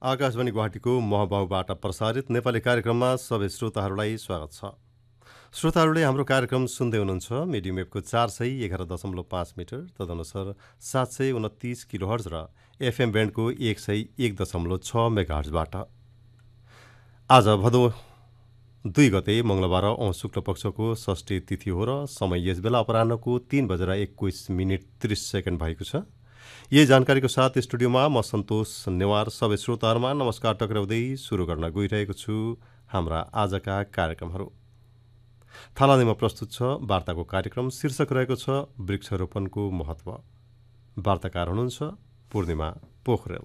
आकाशवाणी गुवाहाटीको महबाउबाट प्रसारित नेपाली कार्यक्रममा सबै श्रोताहरूलाई स्वागत छ। श्रोताहरूले हाम्रो कार्यक्रम सुन्दै हुनुहुन्छ मिडियम वेभको 411.5 मिटर तदनुसार 729 किलोहर्ज र एफएम ब्यान्डको 101.6 मेगाहर्जबाट। आज भदौ 2 गते मङ्गलबार शुक्ल पक्षको षष्ठी तिथि हो र समय यसबेला अपराह्नको 3:21:30 भएको छ। यही जानकारीको साथ स्टुडियोमा म सन्तोष नेवार सबै श्रोताहरूमा नमस्कार टक्राउँदै सुरु गर्न गइरहेको छु हाम्रा आजका कार्यक्रमहरू। थालनीमा प्रस्तुत छ वार्ताको कार्यक्रम। शीर्षक रहेको छ वृक्षारोपणको महत्व। वार्ताकार हुनुहुन्छ पूर्णिमा पोखरेल।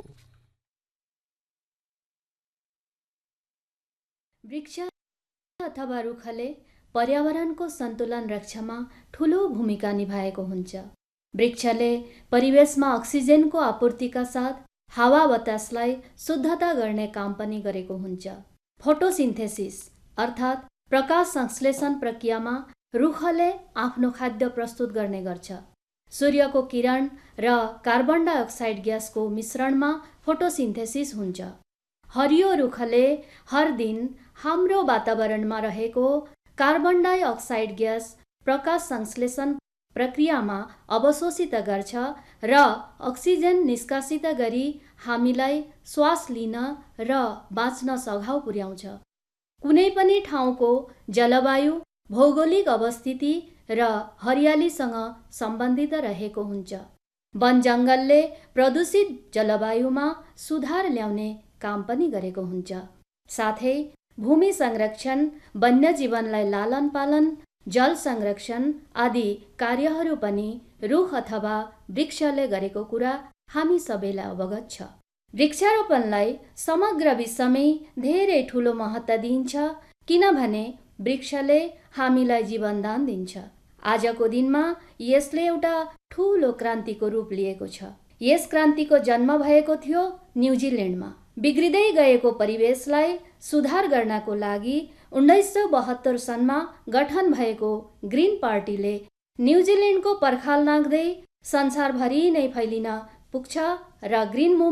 वृक्ष अथवा रुखले पर्यावरणको सन्तुलन रक्षामा ठूलो भूमिका निभाएको हुन्छ। वृक्षले परिवेशमा अक्सिजनको आपूर्तिका साथ हावा बतासलाई शुद्धता गर्ने काम पनि गरेको हुन्छ। फोटोसिन्थेसिस अर्थात् प्रकाश संश्लेषण प्रक्रियामा रुखले आफ्नो खाद्य प्रस्तुत गर्ने गर्छ। सूर्यको किरण र कार्बन डाइअक्साइड ग्यासको मिश्रणमा फोटोसिन्थेसिस हुन्छ। हरियो रुखले हर दिन हाम्रो वातावरणमा रहेको कार्बन डाइअक्साइड ग्यास प्रकाश संश्लेषण प्रक्रियामा अवशोषित गर्छ र अक्सिजन निष्कासित गरी हामीलाई श्वास लिन र बाँच्न सघाउ पुर्याउँछ। कुनै पनि ठाउँको जलवायु भौगोलिक अवस्थिति र हरियालीसँग सम्बन्धित रहेको हुन्छ। वन जङ्गलले प्रदूषित जलवायुमा सुधार ल्याउने काम पनि गरेको हुन्छ। साथै भूमि संरक्षण, वन्यजीवनलाई लालन पालन, जल संरक्षण आदि कार्यहरू पनि रुख अथवा वृक्षले गरेको कुरा हामी सबैलाई अवगत छ। वृक्षारोपणलाई समग्र विश्वमै धेरै ठूलो महत्त्व दिइन्छ किनभने वृक्षले हामीलाई जीवनदान दिन्छ। आजको दिनमा यसले एउटा ठूलो क्रान्तिको रूप लिएको छ। यस क्रान्तिको जन्म भएको थियो न्युजिल्यान्डमा। बिग्रिँदै गएको परिवेशलाई सुधार गर्नको लागि 1972 सनमा गठन भएको ग्रीन पार्टीले न्युजिल्यान्डको पर्खाल नाग्दै संसारभरि नै फैलिन पुग्छ र ग्रीन